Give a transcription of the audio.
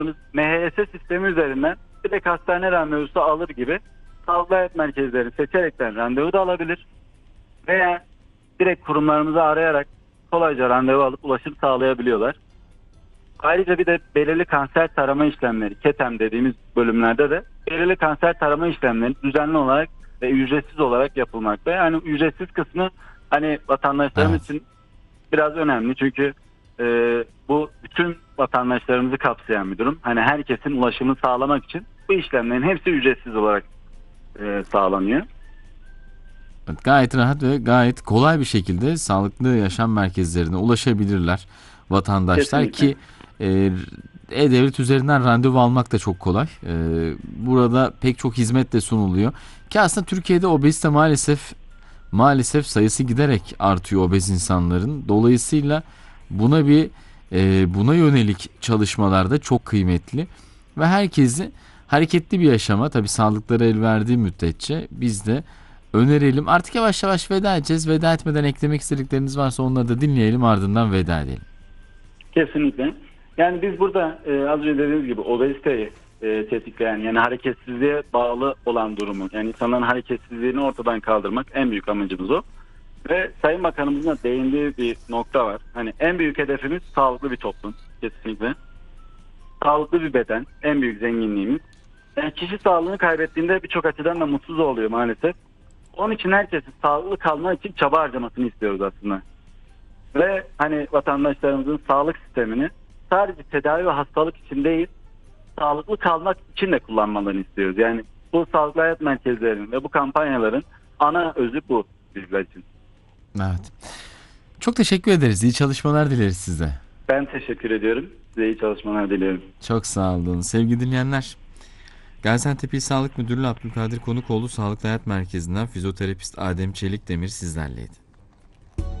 MHS sistemi üzerinden direkt hastane randevusu alır gibi sağlık hayat merkezlerini seçerekten randevu da alabilir. Veya direkt kurumlarımızı arayarak kolayca randevu alıp ulaşım sağlayabiliyorlar. Ayrıca bir de belirli kanser tarama işlemleri, KETEM dediğimiz bölümlerde de belirli kanser tarama işlemleri düzenli olarak ve ücretsiz olarak yapılmakta. Yani ücretsiz kısmı hani vatandaşlarımız için biraz önemli. Çünkü bu bütün vatandaşlarımızı kapsayan bir durum. Hani herkesin ulaşımını sağlamak için bu işlemlerin hepsi ücretsiz olarak sağlanıyor. Evet, gayet rahat ve gayet kolay bir şekilde sağlıklı yaşam merkezlerine ulaşabilirler vatandaşlar Kesinlikle. ki E-Devlet üzerinden randevu almak da çok kolay. Burada pek çok hizmet de sunuluyor. Ki aslında Türkiye'de obezite maalesef sayısı giderek artıyor, obez insanların. Dolayısıyla buna yönelik çalışmalar da çok kıymetli ve herkesi hareketli bir yaşama, tabii sağlıkları el verdiği müddetçe biz de önerelim. Artık yavaş yavaş veda edeceğiz. Veda etmeden eklemek istedikleriniz varsa onları da dinleyelim, ardından veda edelim. Kesinlikle. Yani biz burada az önce dediğimiz gibi obeziteyi tetikleyen, yani hareketsizliğe bağlı olan durumu, yani insanların hareketsizliğini ortadan kaldırmak en büyük amacımız o. Ve Sayın Bakanımızın da değindiği bir nokta var. Hani en büyük hedefimiz sağlıklı bir toplum. Kesinlikle. Sağlıklı bir beden en büyük zenginliğimiz. Yani kişi sağlığını kaybettiğinde birçok açıdan da mutsuz oluyor maalesef. Onun için herkesin sağlıklı kalmak için çaba harcamasını istiyoruz aslında. Ve hani vatandaşlarımızın sağlık sistemini sadece tedavi ve hastalık için değil, sağlıklı kalmak için de kullanmalarını istiyoruz. Yani bu sağlıklı hayat merkezlerinin ve bu kampanyaların ana özü bu bizler için. Evet. Çok teşekkür ederiz. İyi çalışmalar dileriz size. Ben teşekkür ediyorum. Size iyi çalışmalar diliyorum. Çok sağ olun. Sevgili dinleyenler, Gaziantep İl Sağlık Müdürlüğü Abdülkadir Konukoğlu Sağlıklı Hayat Merkezi'nden fizyoterapist Adem Çelikdemir sizlerleydi.